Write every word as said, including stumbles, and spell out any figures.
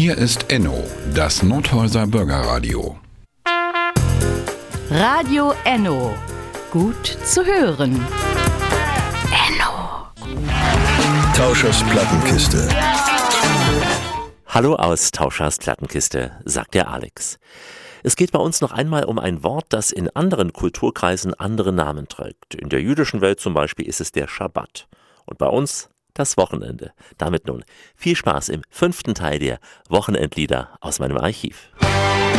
Hier ist Enno, das Nordhäuser Bürgerradio. Radio Enno. Gut zu hören. Enno. Tauschers Plattenkiste. Hallo aus Tauschers Plattenkiste, sagt der Alex. Es geht bei uns noch einmal um ein Wort, das in anderen Kulturkreisen andere Namen trägt. In der jüdischen Welt zum Beispiel ist es der Schabbat. Und bei uns das Wochenende. Damit nun viel Spaß im fünften Teil der Wochenendlieder aus meinem Archiv.